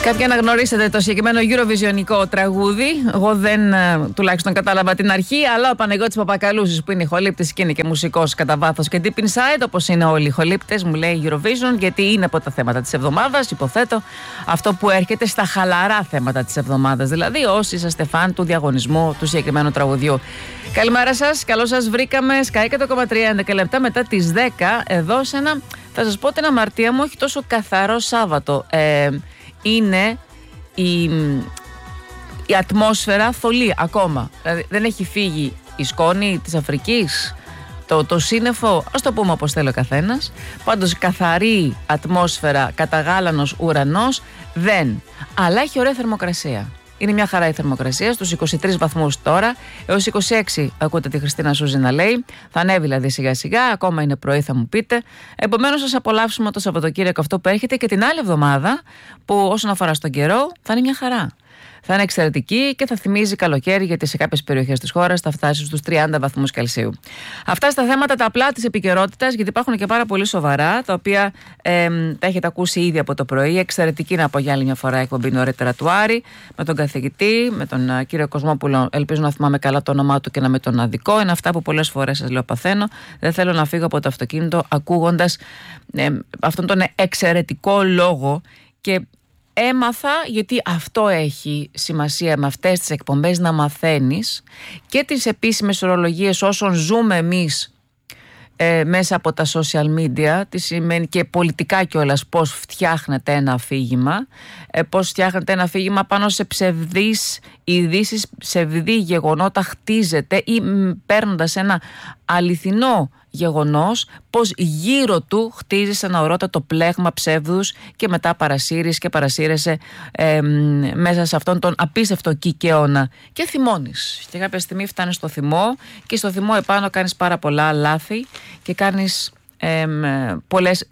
Κάποιοι αναγνωρίσετε το συγκεκριμένο Eurovisionικό τραγούδι. Εγώ δεν τουλάχιστον κατάλαβα την αρχή, αλλά ο Παναγιώτης Παπακαλούσης, που είναι ηχολήπτης και είναι και μουσικός κατά βάθος και deep inside, όπως είναι όλοι οι ηχολήπτες, μου λέει Eurovision, γιατί είναι από τα θέματα της εβδομάδας, υποθέτω, αυτό που έρχεται στα χαλαρά θέματα της εβδομάδας. Δηλαδή, όσοι είσαστε φαν του διαγωνισμού του συγκεκριμένου τραγουδιού. Καλημέρα σας, καλώς σας βρήκαμε. Sky 100,3, 11 λεπτά μετά τις 10, εδώ σε ένα, θα σας πω την αμαρτία μου, όχι τόσο καθαρό Σάββατο. Είναι η ατμόσφαιρα θολή ακόμα. Δηλαδή δεν έχει φύγει η σκόνη της Αφρικής, το σύννεφο, ας το πούμε όπως θέλει ο καθένας. Πάντως καθαρή ατμόσφαιρα, καταγάλανος ουρανός δεν. Αλλά έχει ωραία θερμοκρασία. Είναι μια χαρά η θερμοκρασία, στους 23 βαθμούς τώρα, έως 26 ακούτε τη Χριστίνα Σούζη να λέει. Θα ανέβει δηλαδή σιγά σιγά, ακόμα είναι πρωί θα μου πείτε. Επομένως σας απολαύσουμε το Σαββατοκύριακο αυτό που έρχεται και την άλλη εβδομάδα που όσον αφορά στον καιρό θα είναι μια χαρά. Θα είναι εξαιρετική και θα θυμίζει καλοκαίρι, γιατί σε κάποιες περιοχές της χώρας θα φτάσει στους 30 βαθμούς Κελσίου. Αυτά στα θέματα τα απλά της επικαιρότητας, γιατί υπάρχουν και πάρα πολύ σοβαρά, τα οποία τα έχετε ακούσει ήδη από το πρωί. Εξαιρετική να πω για άλλη μια φορά εκπομπή νωρίτερα του Άρη, με τον καθηγητή, με τον κύριο Κοσμόπουλο. Ελπίζω να θυμάμαι καλά το όνομά του και να με τον αδικό. Είναι αυτά που πολλές φορές σας λέω παθαίνω. Δεν θέλω να φύγω από το αυτοκίνητο ακούγοντας αυτόν τον εξαιρετικό λόγο. Και έμαθα, γιατί αυτό έχει σημασία με αυτές τις εκπομπές, να μαθαίνεις και τις επίσημες ορολογίες όσων ζούμε εμείς μέσα από τα social media, τι σημαίνει και πολιτικά κιόλας, πώς φτιάχνεται ένα αφήγημα, πώς φτιάχνεται ένα αφήγημα πάνω σε ψευδείς ειδήσεις, ψευδή γεγονότα χτίζεται, ή παίρνοντας ένα αληθινό γεγονός, πως γύρω του χτίζεις ένα ορότατο πλέγμα ψεύδους και μετά παρασύρεις και παρασύρεσαι μέσα σε αυτόν τον απίστευτο κικαιώνα και θυμώνεις. Και κάποια στιγμή φτάνεις στο θυμό και στο θυμό επάνω κάνεις πάρα πολλά λάθη και κάνεις πολλές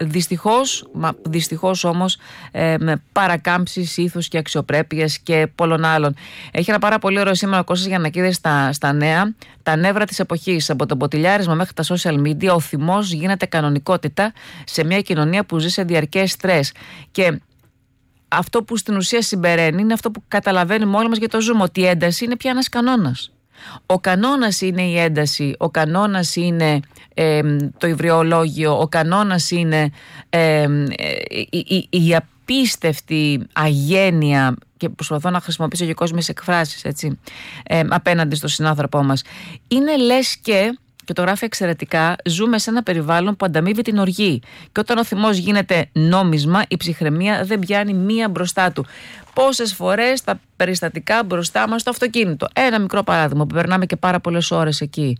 δυστυχώς όμως παρακάμψεις ήθους και αξιοπρέπειες και πολλών άλλων. Έχει ένα πάρα πολύ ωραίο σήμερα ο Κώστας Γιαννακίδης στα νέα, τα νεύρα της εποχής. Από το μποτιλιάρισμα μέχρι τα social media, ο θυμός γίνεται κανονικότητα σε μια κοινωνία που ζει σε διαρκές στρες. Και αυτό που στην ουσία συμπεραίνει είναι αυτό που καταλαβαίνουμε όλοι μας και το ζούμε, ότι η ένταση είναι πια ένας κανόνας. Ο κανόνας είναι η ένταση, ο κανόνας είναι το υβριολόγιο, ο κανόνας είναι η απίστευτη αγένεια, και προσπαθώ να χρησιμοποιήσω και κόσμιες εκφράσεις, έτσι, απέναντι στον συνάνθρωπό μας. Είναι λες και το γράφει εξαιρετικά, ζούμε σε ένα περιβάλλον που ανταμείβει την οργή. Και όταν ο θυμός γίνεται νόμισμα, η ψυχραιμία δεν πιάνει μία μπροστά του. Πόσες φορές τα περιστατικά μπροστά μας στο αυτοκίνητο. Ένα μικρό παράδειγμα που περνάμε και πάρα πολλές ώρες εκεί.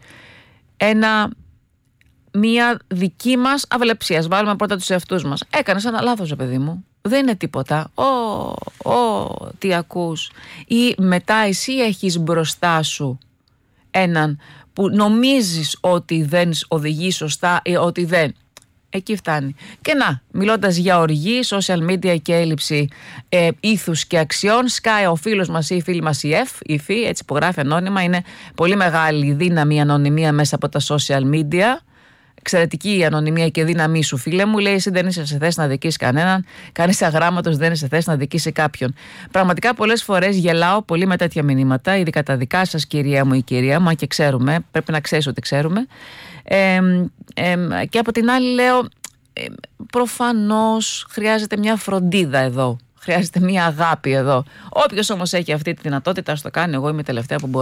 Μία δική μας αυλεψία. Βάλουμε πρώτα τους εαυτούς μας. Έκανες ένα λάθος, παιδί μου. Δεν είναι τίποτα. Τι ακούς. Ή μετά εσύ έχεις μπροστά σου έναν που νομίζεις ότι δεν οδηγεί σωστά ή ότι δεν. Εκεί φτάνει. Και να, μιλώντας για οργή, social media και έλλειψη ήθους και αξιών, σκάει ο φίλος μας ή η φίλη μας η Φη, έτσι που γράφει ανώνυμα. Είναι πολύ μεγάλη δύναμη η ανωνυμία μέσα από τα social media. Εξαιρετική η ανωνυμία και δύναμή σου, φίλε μου. Λέει: εσύ δεν είσαι σε θέση να δικήσεις κανέναν. Κανείς αγράμματος δεν είναι σε θέση να δικήσει κάποιον. Πραγματικά πολλές φορές γελάω πολύ με τέτοια μηνύματα, ειδικά τα δικά σας, κυρία μου ή κυρία μου, και ξέρουμε, πρέπει να ξέρεις ότι ξέρουμε. Και από την άλλη λέω: προφανώς χρειάζεται μια φροντίδα εδώ. Χρειάζεται μια αγάπη εδώ. Όποιος όμως έχει αυτή τη δυνατότητα, ας το κάνει. Εγώ είμαι η τελευταία που μπορώ